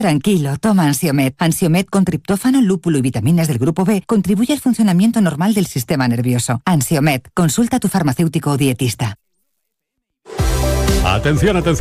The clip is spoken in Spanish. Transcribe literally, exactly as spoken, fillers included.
Tranquilo, toma Ansiomed. Ansiomed con triptófano, lúpulo y vitaminas del grupo B contribuye al funcionamiento normal del sistema nervioso. Ansiomed, consulta a tu farmacéutico o dietista. Atención, atención.